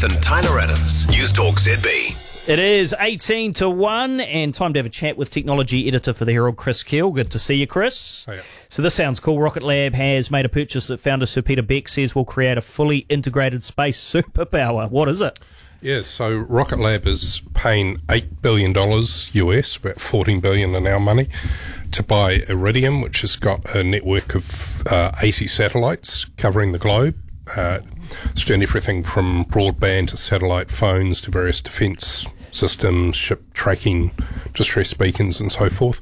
Smith and Tyler Adams. News Talk ZB. It is 18 to 1 and time to have a chat with technology editor for the Herald, Chris Keel. Good to see you, Chris. Hiya. So this sounds cool. Rocket Lab has made a purchase that founder Sir Peter Beck says will create a fully integrated space superpower. What is it? Yeah, so Rocket Lab is paying $8 billion US, about $14 billion in our money, to buy Iridium, which has got a network of 80 satellites covering the globe. It's doing everything from broadband to satellite phones to various defence systems, ship tracking, distress beacons and so forth.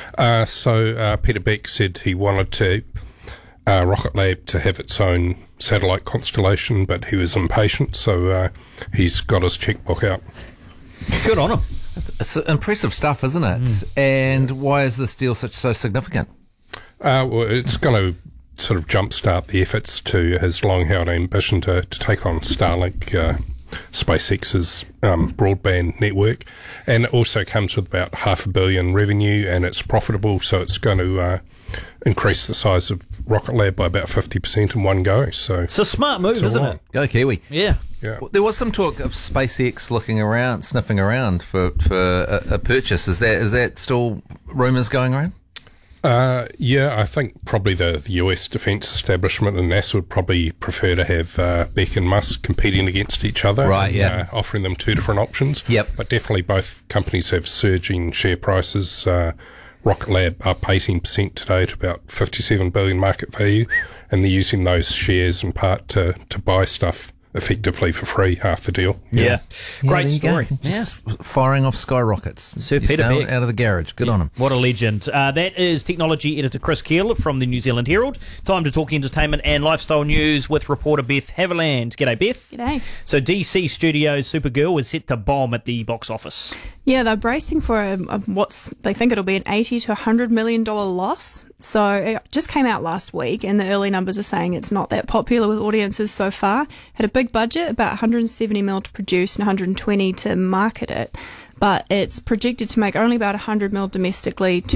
So Peter Beck said he wanted to Rocket Lab to have its own satellite constellation, but he was impatient, so he's got his checkbook out. Good on him. It's impressive stuff, isn't it? And why is this deal so significant? Well, it's going to sort of jumpstart the efforts to his long-held ambition to take on Starlink, SpaceX's broadband network, and it also comes with about $500 million revenue, and it's profitable, so it's going to increase the size of Rocket Lab by about 50% in one go. So It's a smart move, isn't it? Go Kiwi. Yeah. yeah. There was some talk of SpaceX sniffing around for a purchase. Is that still rumours going around? Yeah, I think probably the US defence establishment and NASA would probably prefer to have Beck and Musk competing against each other. Right, and, yeah. offering them two different options. Yep. But definitely both companies have surging share prices. Rocket Lab up 18% today to about $57 billion market value, and they're using those shares in part to buy stuff effectively for free, half the deal. Yeah. Great there you story. go. Just firing off skyrockets. Sir Peter Beck. Out of the garage. Good on him. What a legend. That is technology editor Chris Keel from the New Zealand Herald. Time to talk entertainment and lifestyle news with reporter Beth Haviland. G'day, Beth. G'day. So DC Studios' Supergirl is set to bomb at the box office. Yeah, they're bracing for they think it'll be an $80 to $100 million loss. So it just came out last week, and the early numbers are saying it's not that popular with audiences so far. Had a big budget, about $170 million to produce and $120 million to market it, but it's projected to make only about $100 million domestically,